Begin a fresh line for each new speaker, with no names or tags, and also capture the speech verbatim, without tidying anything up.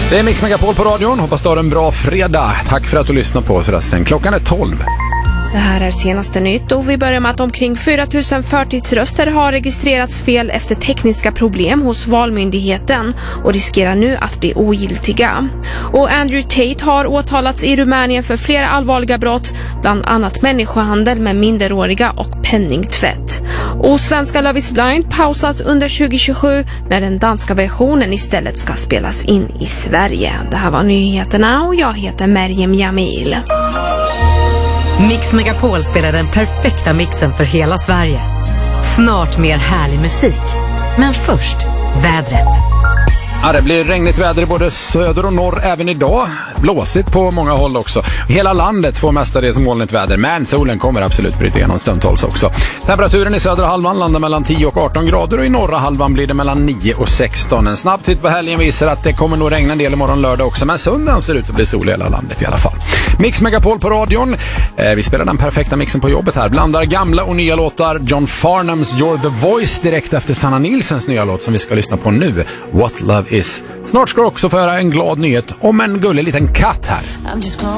Det är Mix Megapol på radion. Hoppas du har en bra fredag. Tack för att du lyssnar på oss resten. Klockan är tolv.
Det här är senaste nytt och vi börjar med att omkring fyra tusen förtidsröster har registrerats fel efter tekniska problem hos Valmyndigheten och riskerar nu att bli ogiltiga. Och Andrew Tate har åtalats i Rumänien för flera allvarliga brott, bland annat människohandel med minderåriga och penningtvätt. Och svenska Love is Blind pausas under tjugo tjugosju när den danska versionen istället ska spelas in i Sverige. Det här var nyheterna och jag heter Merjem Jamil.
Mix Megapol spelar den perfekta mixen för hela Sverige. Snart mer härlig musik. Men först, vädret.
Ja, det blir regnigt väder i både söder och norr även idag. Blåsigt på många håll också. Hela landet får mestadels molnigt väder, men solen kommer absolut bryta igenom stundtals också. Temperaturen i södra halvan landar mellan tio och arton grader och i norra halvan blir det mellan nio och sexton. En snabb titt på helgen visar att det kommer nog regna en del imorgon lördag också, men söndagen ser ut att bli sol i hela landet i alla fall. Mix Megapol på radion. Eh, vi spelar den perfekta mixen på jobbet här. Blandar gamla och nya låtar. John Farnhams You're the Voice direkt efter Sanna Nilssons nya låt som vi ska lyssna på nu. What Love Is. Snart ska du också få höra en glad nyhet om en gullig liten katt här.